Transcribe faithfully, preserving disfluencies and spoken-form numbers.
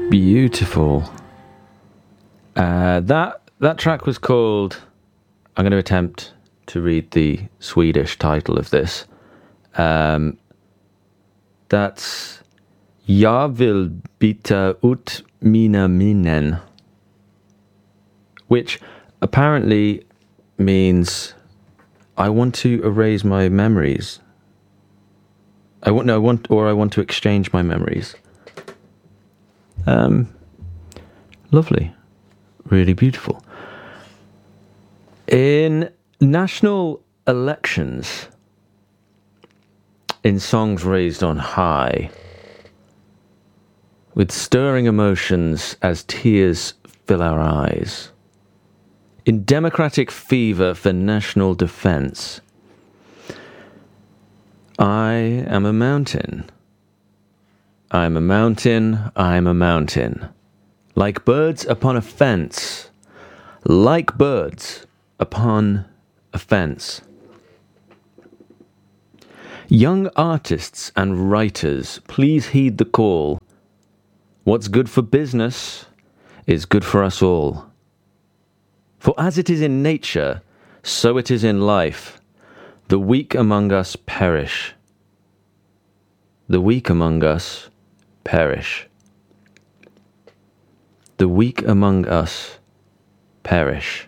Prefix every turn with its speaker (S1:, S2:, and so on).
S1: Beautiful. Uh, that that track was called. I'm going to attempt to read the Swedish title of this. Um, that's Jag vill byta ut mina minnen, which apparently means I want to erase my memories. I want no, I want, or I want to exchange my memories. Um, lovely, really beautiful. In national elections, in songs raised on high, with stirring emotions as tears fill our eyes, in democratic fever for national defense, I am a mountain. I'm a mountain, I'm a mountain. Like birds upon a fence. Like birds upon a fence. Young artists and writers, please heed the call. What's good for business is good for us all. For as it is in nature, so it is in life. The weak among us perish. The weak among us perish. The weak among us perish.